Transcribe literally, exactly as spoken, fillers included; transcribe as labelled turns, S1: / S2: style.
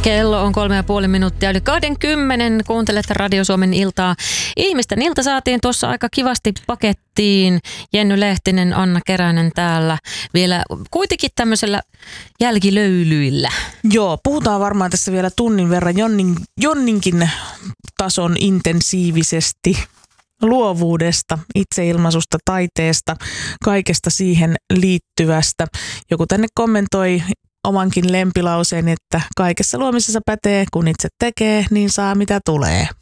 S1: Kello on kolme ja puoli minuuttia yli kaksikymmentä. Kuuntelet Radio Suomen iltaa. Ihmisten ilta saatiin tuossa aika kivasti pakettiin. Jenny Lehtinen, Anna Keränen täällä. Vielä kuitenkin tämmöisellä jälkilöylyillä.
S2: Joo, puhutaan varmaan tässä vielä tunnin verran Jonnin, Jonninkin tason intensiivisesti luovuudesta, itseilmaisusta, taiteesta, kaikesta siihen liittyvästä. Joku tänne kommentoi omankin lempilauseen, että kaikessa luomisessa pätee, kun itse tekee, niin saa mitä tulee.